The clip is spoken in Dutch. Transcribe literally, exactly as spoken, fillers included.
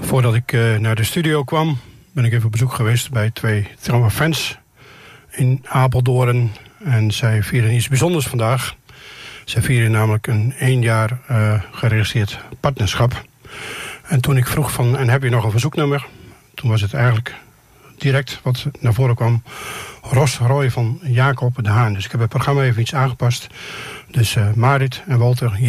Voordat ik uh, naar de studio kwam, ben ik even op bezoek geweest bij twee trouwe fans in Apeldoorn. En zij vieren iets bijzonders vandaag. Zij vieren namelijk een één jaar uh, geregistreerd partnerschap. En toen ik vroeg van, en heb je nog een verzoeknummer? Toen was het eigenlijk direct wat naar voren kwam. Ros Roy van Jacob de Haan. Dus ik heb het programma even iets aangepast. Dus uh, Marit en Walter hier.